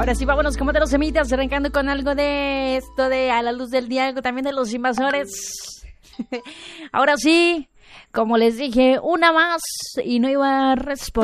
Ahora sí, vámonos como de los semitas, arrancando con algo de esto de A la Luz del Día, algo también de Los Invasores. Ahora sí, como les dije, una más y no iba a responder.